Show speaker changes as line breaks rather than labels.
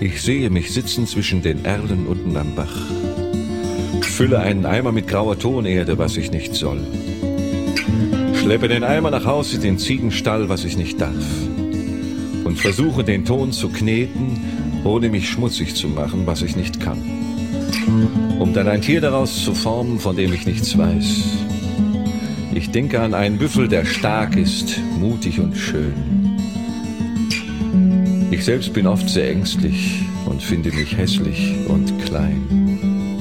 Ich sehe mich sitzen zwischen den Erlen unten am Bach. Fülle einen Eimer mit grauer Tonerde, was ich nicht soll. Schleppe den Eimer nach Haus in den Ziegenstall, was ich nicht darf. Und versuche den Ton zu kneten, ohne mich schmutzig zu machen, was ich nicht kann. Um dann ein Tier daraus zu formen, von dem ich nichts weiß. Ich denke an einen Büffel, der stark ist, mutig und schön. Ich selbst bin oft sehr ängstlich und finde mich hässlich und klein.